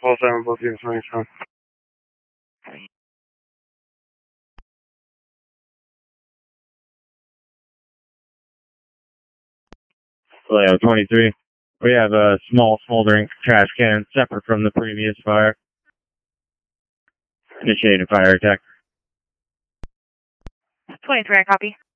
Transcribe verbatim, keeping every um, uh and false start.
Call seven, both units, running seven. Leo twenty-three. We have a small smoldering trash can separate from the previous fire. Initiating fire attack. twenty-three, I copy.